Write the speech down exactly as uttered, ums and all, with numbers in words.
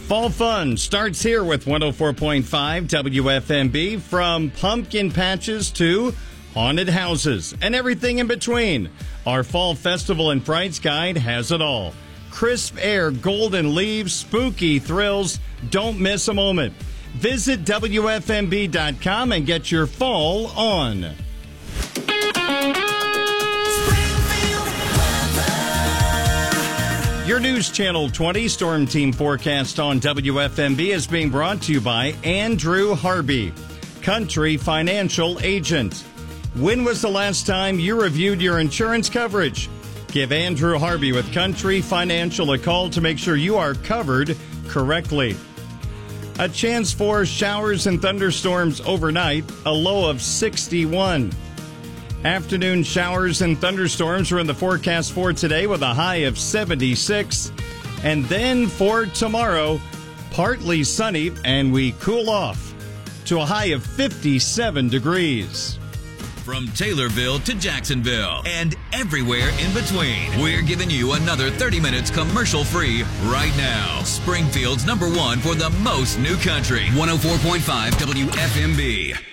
Fall fun starts here with one oh four point five W F M B, from pumpkin patches to haunted houses and everything in between. Our Fall Festival and Frights Guide has it all. Crisp air, golden leaves, spooky thrills. Don't miss a moment. Visit W F M B dot com and get your fall on. Your News Channel twenty Storm Team forecast on W F M B is being brought to you by Andrew Harvey, Country Financial Agent. When was the last time you reviewed your insurance coverage? Give Andrew Harvey with Country Financial a call to make sure you are covered correctly. A chance for showers and thunderstorms overnight, a low of sixty-one. Afternoon showers and thunderstorms are in the forecast for today with a high of seventy-six. And then for tomorrow, partly sunny, and we cool off to a high of fifty-seven degrees. From Taylorville to Jacksonville and everywhere in between, we're giving you another thirty minutes commercial-free right now. Springfield's number one for the most new country. one oh four point five W F M B.